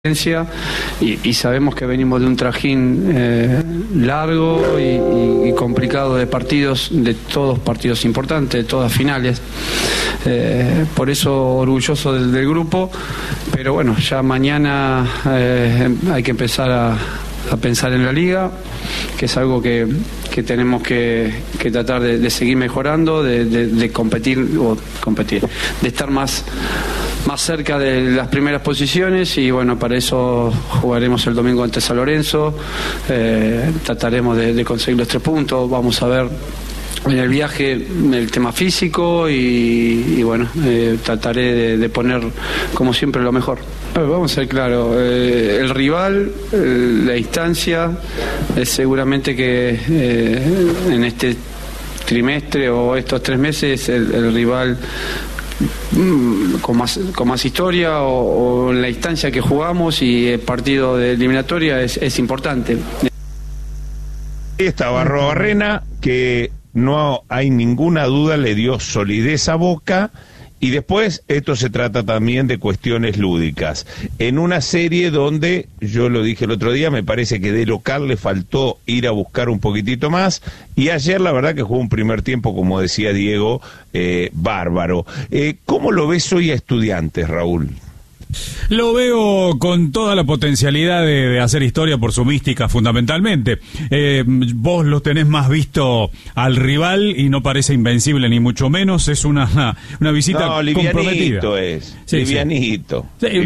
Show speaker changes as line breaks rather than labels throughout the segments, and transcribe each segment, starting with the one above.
y sabemos que venimos de un trajín largo y complicado de partidos, de todos partidos importantes, de todas finales, por eso orgulloso del grupo, pero bueno, ya mañana hay que empezar a pensar en la liga, que es algo que tenemos que tratar de seguir mejorando, de competir, de estar más cerca de las primeras posiciones, y bueno, para eso jugaremos el domingo ante San Lorenzo, trataremos de conseguir los 3 puntos, vamos a ver en el viaje el tema físico y bueno, trataré de poner como siempre lo mejor. Vamos a ser claros, el rival, la instancia, seguramente que en este trimestre o estos 3 meses el rival con más historia o en la instancia que jugamos y el partido de eliminatoria es importante.
Ahí estaba Barrena, que no hay ninguna duda le dio solidez a Boca. Y después, esto se trata también de cuestiones lúdicas. En una serie donde, yo lo dije el otro día, me parece que de local le faltó ir a buscar un poquitito más. Y ayer, la verdad que jugó un primer tiempo, como decía Diego, bárbaro. ¿Cómo lo ves hoy a Estudiantes, Raúl?
Lo veo con toda la potencialidad de hacer historia por su mística, fundamentalmente. Vos lo tenés más visto al rival y no parece invencible ni mucho menos. Es una visita comprometida.
Livianito.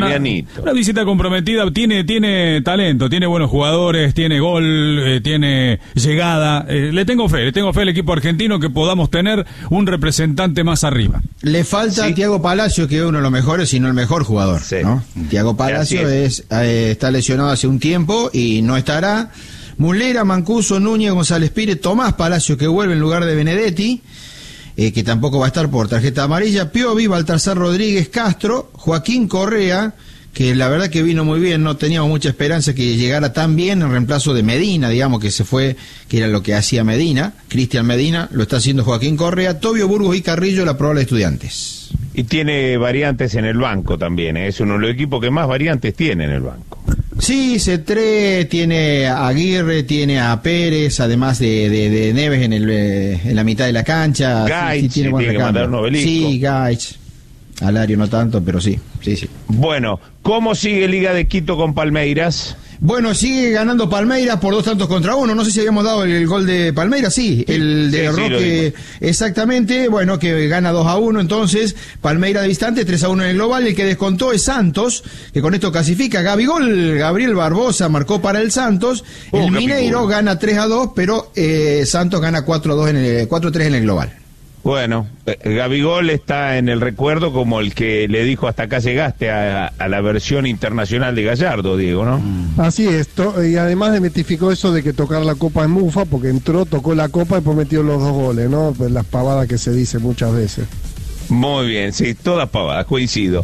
Una visita comprometida. Tiene talento, tiene buenos jugadores, tiene gol, tiene llegada. Le tengo fe al equipo argentino que podamos tener un representante más arriba.
Le falta a Thiago Palacio, que es uno de los mejores, si no el mejor jugador. Sí. ¿No? Thiago Palacio está lesionado hace un tiempo y no estará. Muslera, Mancuso, Núñez, González Pires, Tomás Palacio, que vuelve en lugar de Benedetti, que tampoco va a estar por tarjeta amarilla, Piovi, Baltasar Rodríguez, Castro, Joaquín Correa, que la verdad que vino muy bien, no teníamos mucha esperanza que llegara tan bien en reemplazo de Medina, digamos que se fue, que era lo que hacía Medina, Cristian Medina, lo está haciendo Joaquín Correa, Tobio, Burgos y Carrillo, la probable de Estudiantes.
Y tiene variantes en el banco también, es uno de los equipos que más variantes tiene en el banco.
Sí, C3, tiene a Aguirre, tiene a Pérez, además de Neves en la mitad de la cancha.
Gaich,
sí, tiene
que mandar un obelisco.
Sí, Gaich. Alario no tanto, pero sí.
Bueno, ¿cómo sigue Liga de Quito con Palmeiras?
Bueno, sigue ganando Palmeiras por 2-1. No sé si habíamos dado el gol de Palmeiras, sí, el de Roque, exactamente, bueno, que gana 2-1, entonces, Palmeiras de visitante, 3-1 en el global, el que descontó es Santos, que con esto clasifica, Gabigol, Gabriel Barbosa marcó para el Santos, el Mineiro gana 3-2, pero Santos gana 4-3 en el global.
Bueno, Gabigol está en el recuerdo como el que le dijo hasta acá llegaste a la versión internacional de Gallardo, Diego, ¿no?
Así es, y además desmitificó eso de que tocar la copa es mufa, porque entró, tocó la copa y después metió los 2 goles, ¿no? Pues las pavadas que se dice muchas veces.
Muy bien, sí, todas pavadas, coincido.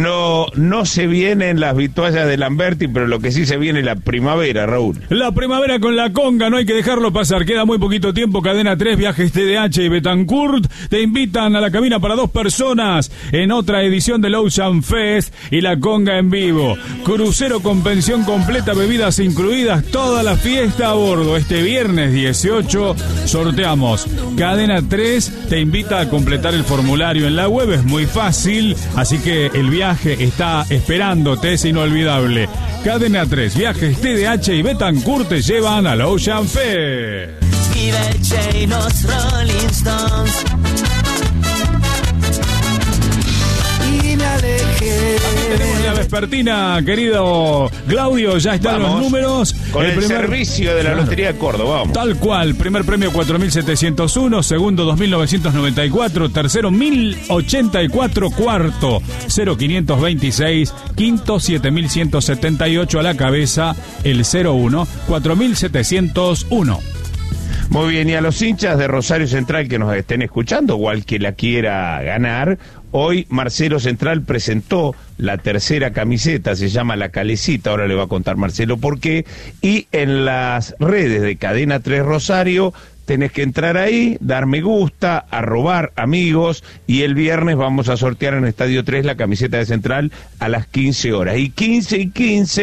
No se vienen las vituallas de Lamberti, pero lo que sí se viene es la primavera, Raúl.
La primavera con la conga, no hay que dejarlo pasar. Queda muy poquito tiempo. Cadena 3, Viajes TDH y Betancourt te invitan a la cabina para 2 personas en otra edición del Ocean Fest y la conga en vivo. Crucero con pensión completa, bebidas incluidas, toda la fiesta a bordo. Este viernes 18 sorteamos. Cadena 3 te invita a completar el formulario en la web, es muy fácil, así que el viaje está esperándote, es inolvidable. Cadena 3, Viajes TDH y Betancourt te llevan al Ocean Fair.
Y los Rolling Stones. Y me alejé.
Tenemos la vespertina, querido Claudio, ya están los números.
Con el servicio de la Lotería de Córdoba, vamos.
Tal cual, primer premio 4.701, segundo 2.994, tercero 1.084, cuarto 0.526, quinto 7.178, a la cabeza el 01, 4.701.
Muy bien, y a los hinchas de Rosario Central que nos estén escuchando, o al que la quiera ganar, hoy Marcelo Central presentó la tercera camiseta, se llama La Calecita, ahora le va a contar Marcelo por qué, y en las redes de Cadena 3 Rosario tenés que entrar ahí, dar me gusta, arrobar amigos, y el viernes vamos a sortear en Estadio 3 la camiseta de Central a las 15 horas, y 15:15